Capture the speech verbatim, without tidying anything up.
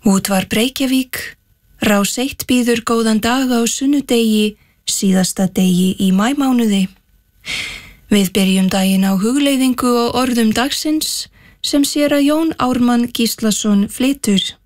Útvarp Reykjavík, Rás eitt býður góðan dag á sunnudegi, síðasta degi í maímánuði. Við byrjum daginn á hugleiðingu og orðum dagsins sem séra Jón Ármann Gíslason flytur.